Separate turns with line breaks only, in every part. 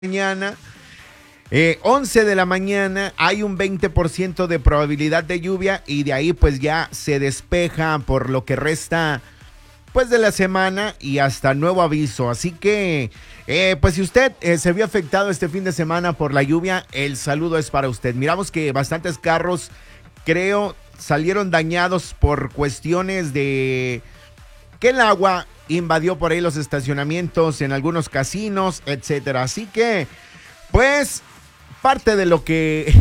mañana, 11 de la mañana, hay un 20% de probabilidad de lluvia y de ahí pues ya se despeja por lo que resta pues de la semana y hasta nuevo aviso. Así que pues si usted se vio afectado este fin de semana por la lluvia, el saludo es para usted. Miramos que bastantes carros, creo, salieron dañados por cuestiones de que el agua invadió por ahí los estacionamientos en algunos casinos, etcétera. Así que, pues, parte de lo que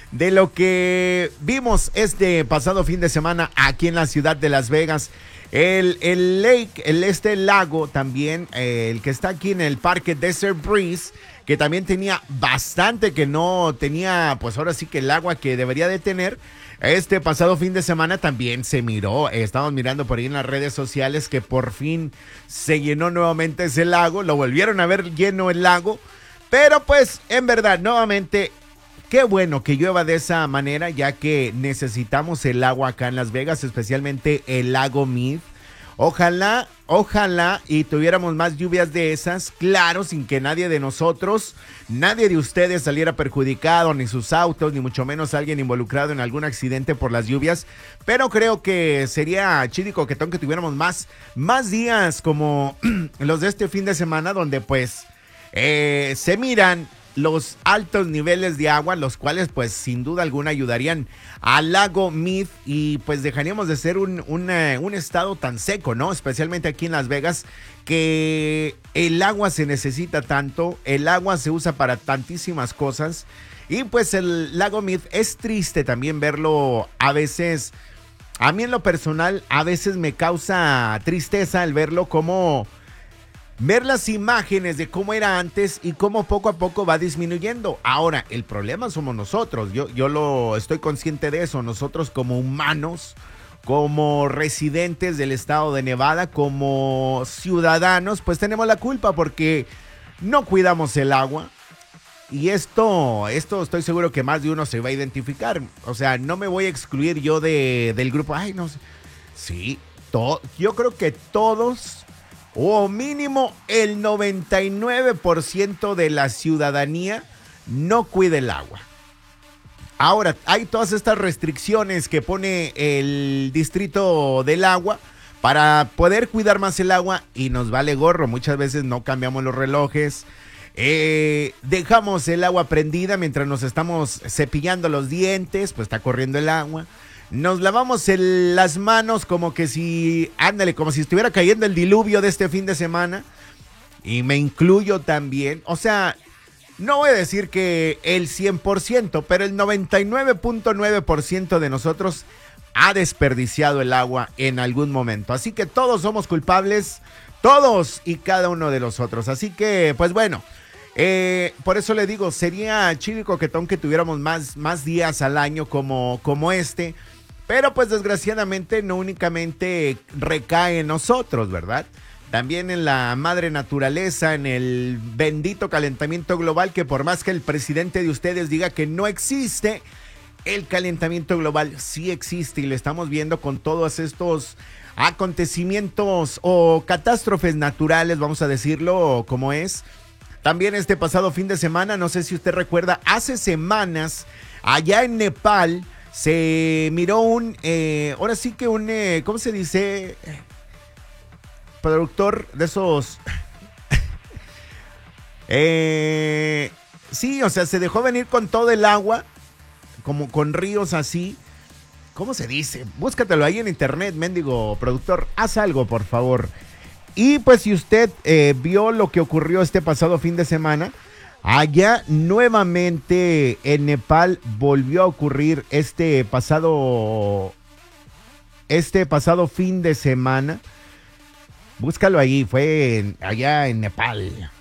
vimos este pasado fin de semana aquí en la ciudad de Las Vegas, el lago también, el que está aquí en el parque Desert Breeze, que también tenía bastante que no tenía, pues ahora sí que el agua que debería de tener. Este pasado fin de semana también se miró, estamos mirando por ahí en las redes sociales que por fin se llenó nuevamente ese lago, lo volvieron a ver lleno el lago, pero pues en verdad nuevamente qué bueno que llueva de esa manera, ya que necesitamos el agua acá en Las Vegas, especialmente el lago Mead. Ojalá y tuviéramos más lluvias de esas, claro, sin que nadie de nosotros, nadie de ustedes saliera perjudicado, ni sus autos, ni mucho menos alguien involucrado en algún accidente por las lluvias, pero creo que sería chido y coquetón que tuviéramos más días como los de este fin de semana, donde pues se miran los altos niveles de agua, los cuales pues sin duda alguna ayudarían al lago Mead y pues dejaríamos de ser un estado tan seco, ¿no? Especialmente aquí en Las Vegas, que el agua se necesita tanto, el agua se usa para tantísimas cosas y pues el lago Mead es triste también verlo a veces. A mí en lo personal a veces me causa tristeza el verlo como ver las imágenes de cómo era antes y cómo poco a poco va disminuyendo. Ahora, el problema somos nosotros. Yo lo estoy consciente de eso. Nosotros como humanos, como residentes del estado de Nevada, como ciudadanos, pues tenemos la culpa porque no cuidamos el agua. Y esto estoy seguro que más de uno se va a identificar. O sea, no me voy a excluir yo del grupo. Ay, no sé. Sí, yo creo que todos, o mínimo el 99% de la ciudadanía no cuida el agua. Ahora, hay todas estas restricciones que pone el distrito del agua para poder cuidar más el agua y nos vale gorro. Muchas veces no cambiamos los relojes, dejamos el agua prendida mientras nos estamos cepillando los dientes, pues está corriendo el agua. Nos lavamos las manos como que como si estuviera cayendo el diluvio de este fin de semana. Y me incluyo también. O sea, no voy a decir que el 100%, pero el 99.9% de nosotros ha desperdiciado el agua en algún momento. Así que todos somos culpables, todos y cada uno de los otros. Así que, pues bueno, por eso le digo, sería chido y coquetón que tuviéramos más días al año como este. Pero pues desgraciadamente no únicamente recae en nosotros, ¿verdad? También en la madre naturaleza, en el bendito calentamiento global, que por más que el presidente de ustedes diga que no existe, el calentamiento global sí existe y lo estamos viendo con todos estos acontecimientos o catástrofes naturales, vamos a decirlo como es. También este pasado fin de semana, no sé si usted recuerda, hace semanas allá en Nepal se miró ahora sí que ¿cómo se dice? Productor de esos. Sí, o sea, se dejó venir con todo el agua, como con ríos así. ¿Cómo se dice? Búscatelo ahí en internet, mendigo productor. Haz algo, por favor. Y pues si usted vio lo que ocurrió este pasado fin de semana, allá nuevamente en Nepal volvió a ocurrir este pasado fin de semana. Búscalo ahí, fue allá en Nepal.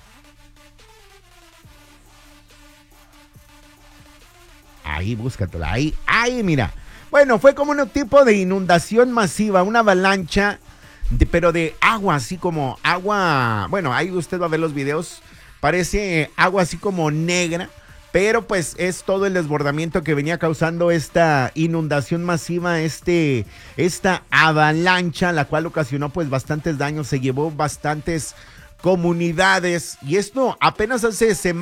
Ahí, búscatelo, ahí, mira. Bueno, fue como un tipo de inundación masiva, una avalancha, pero de agua, así como agua. Bueno, ahí usted va a ver los videos. Parece agua así como negra, pero pues es todo el desbordamiento que venía causando esta inundación masiva, esta avalancha, la cual ocasionó pues bastantes daños, se llevó bastantes comunidades, y esto apenas hace semanas